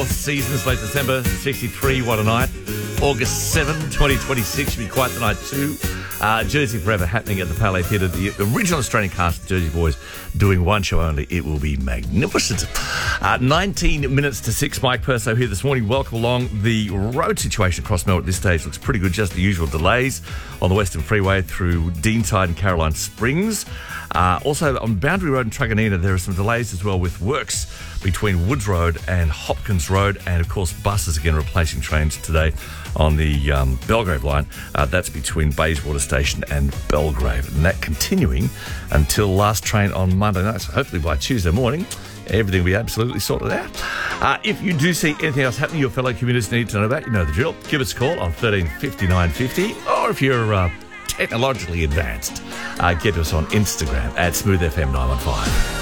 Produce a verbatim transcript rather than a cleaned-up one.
Seasons, late December, sixty-three, what a night. August seventh, twenty twenty-six, should be quite the night too. Uh, Jersey Forever happening at the Palais Theatre. The original Australian cast of Jersey Boys doing one show only. It will be magnificent. Uh, nineteen minutes to six. Mike Perso here this morning. Welcome along. The road situation across Melbourne at this stage looks pretty good. Just the usual delays on the Western Freeway through Deanside and Caroline Springs. Uh, also on Boundary Road and Truganina, there are some delays as well with works between Woods Road and Hopkins Road, and of course buses again replacing trains today on the um, Belgrave line. Uh, that's between Bayswater Station and Belgrave, and that continuing until last train on Monday night. So hopefully by Tuesday morning everything will be absolutely sorted out. Uh, if you do see anything else happening your fellow commuters need to know about, you know the drill. Give us a call on thirteen fifty-nine fifty, or if you're uh, technologically advanced, uh, get us on Instagram at Smooth F M nine one five.